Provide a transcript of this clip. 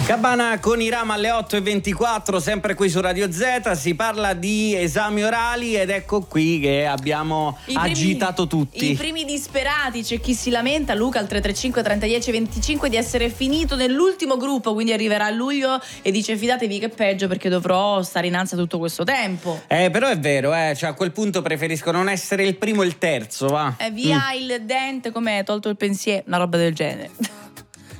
Gabbana con Irama alle 8:24, sempre qui su Radio Z. Si parla di esami orali ed ecco qui che abbiamo agitato tutti. I primi disperati, c'è chi si lamenta, Luca al 335 3010 25, di essere finito nell'ultimo gruppo, quindi arriverà a luglio e dice fidatevi che è peggio perché dovrò stare in ansia tutto questo tempo. Però è vero, cioè a quel punto preferisco non essere il primo e il terzo, va. Via il dente, com'è, tolto il pensiero, una roba del genere.